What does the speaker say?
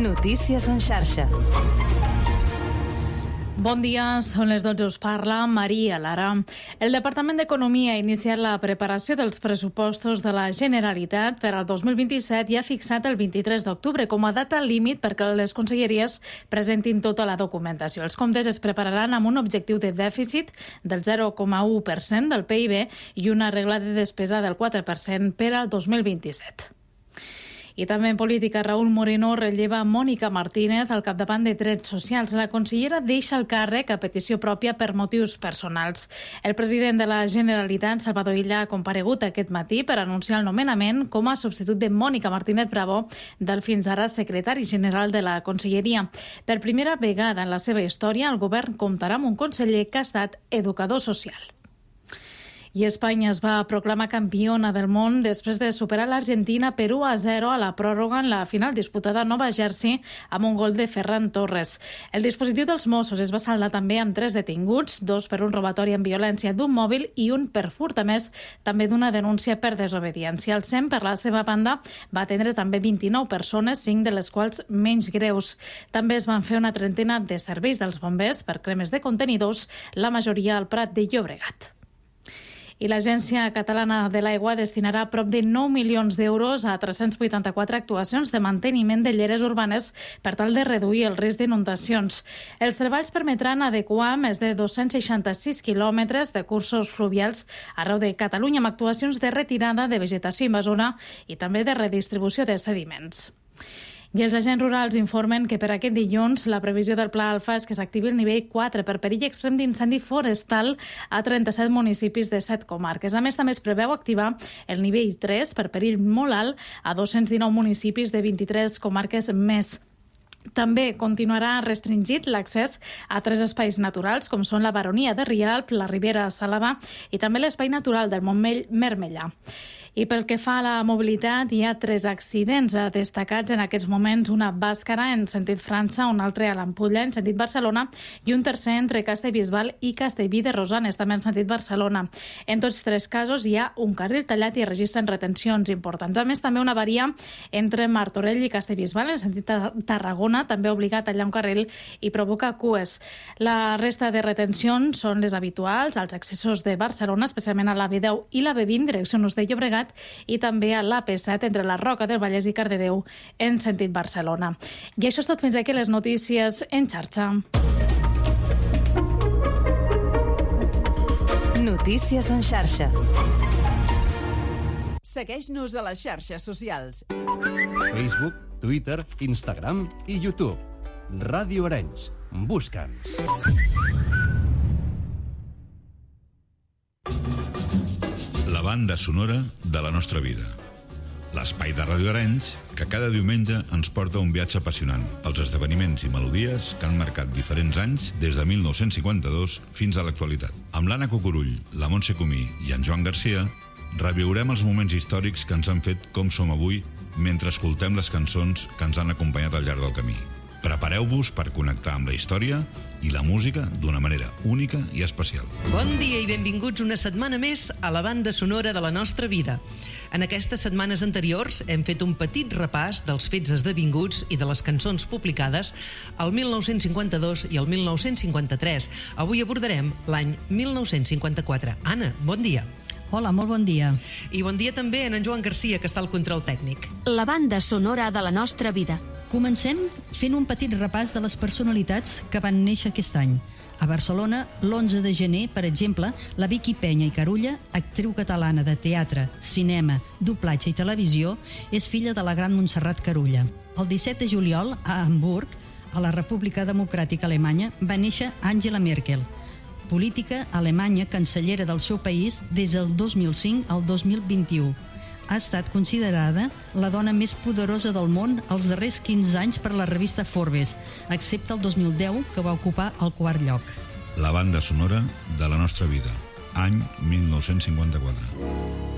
Notícies en xarxa. Bon dia, són les 12, us parla Maria Lara. El Departament d'Economia ha iniciat la preparació dels pressupostos de la Generalitat per al 2027 i ha fixat el 23 d'octubre com a data límit perquè les conselleries presentin tota la documentació. Els comptes es prepararan amb un objectiu de dèficit del 0,1% del PIB i una regla de despesa del 4% per al 2027. I també en política, Raúl Moreno relleva Mònica Martínez al capdavant de Drets Socials. La consellera deixa el càrrec a petició pròpia per motius personals. El president de la Generalitat, Salvador Illa, ha comparegut aquest matí per anunciar el nomenament com a substitut de Mònica Martínez Bravo, del fins ara secretari general de la Conselleria. Per primera vegada en la seva història, el govern comptarà amb un conseller que ha estat educador social. I Espanya es va proclamar campiona del món després de superar l'Argentina per 1-0 a la pròrroga en la final disputada a Nova Jersey amb un gol de Ferran Torres. El dispositiu dels Mossos es va saldar també amb 3 detinguts, 2 per un robatori amb violència d'un mòbil i un per furt, a més també d'una denúncia per desobediència. El SEM, per la seva banda, va atendre també 29 persones, 5 de les quals menys greus. També es van fer una trentena de serveis dels bombers per cremes de contenidors, la majoria al Prat de Llobregat. I l'Agència Catalana de l'Aigua destinarà prop de 9 milions d'euros a 384 actuacions de manteniment de lleres urbanes per tal de reduir el risc d'inundacions. Els treballs permetran adequar més de 266 quilòmetres de cursos fluvials arreu de Catalunya amb actuacions de retirada de vegetació invasora i també de redistribució de sediments. I els agents rurals informen que per aquest dilluns la previsió del Pla Alfa és que s'activi el nivell 4 per perill extrem d'incendi forestal a 37 municipis de 7 comarques. A més, també es preveu activar el nivell 3 per perill molt alt a 219 municipis de 23 comarques més. També continuarà restringit l'accés a 3 espais naturals, com són la Baronia de Rialp, la Ribera Salada i també l'espai natural del Montmell Mermellà. I pel que fa a la mobilitat, hi ha 3 accidents destacats en aquests moments, una a Bàscara en sentit França, un altre a l'Ampolla en sentit Barcelona i un tercer entre Castellbisbal i Castellví de Rosanes, també en sentit Barcelona. En tots 3 casos hi ha un carril tallat i registren retencions importants. A més, també una avaria entre Martorell i Castellbisbal en sentit Tarragona, també obligat a tallar un carril i provoca cues. La resta de retencions són les habituals als accessos de Barcelona, especialment a la B10 i la B20, direcció Nus de Llobregat, i també a l'AP7 entre la Roca del Vallès i Cardedeu en sentit Barcelona. I això és tot fins aquí les notícies en xarxa. Notícies en xarxa. Segueix-nos a les xarxes socials. Facebook, Twitter, Instagram i YouTube. Ràdio Arenys. Busca'ns. La banda sonora de la nostra vida. L'espai de Ràdio Arenys que cada diumenge ens porta un viatge apassionant als esdeveniments i melodies que han marcat diferents anys des de 1952 fins a l'actualitat. Amb l'Anna Cucurull, la Montse Comí i en Joan Garcia reviurem els moments històrics que ens han fet com som avui mentre escoltem les cançons que ens han acompanyat al llarg del camí. Prepareu-vos per connectar amb la història i la música d'una manera única i especial. Bon dia i benvinguts una setmana més a la banda sonora de la nostra vida. En aquestes setmanes anteriors hem fet un petit repàs dels fets esdevinguts i de les cançons publicades al 1952 i al 1953. Avui abordarem l'any 1954. Anna, bon dia. Hola, molt bon dia. I bon dia també en Joan Garcia, que està al control tècnic. La banda sonora de la nostra vida. Comencem fent un petit repàs de les personalitats que van néixer aquest any. A Barcelona, l'11 de gener, per exemple, la Vicky Peña i Carulla, actriu catalana de teatre, cinema, doblatge i televisió, és filla de la gran Montserrat Carulla. El 17 de juliol, a Hamburg, a la República Democràtica Alemanya, va néixer Angela Merkel, política alemanya, cancellera del seu país des del 2005 al 2021. Ha estat considerada la dona més poderosa del món els darrers 15 anys per la revista Forbes, excepte el 2010, que va ocupar el 4º lloc. La banda sonora de la nostra vida, any 1954.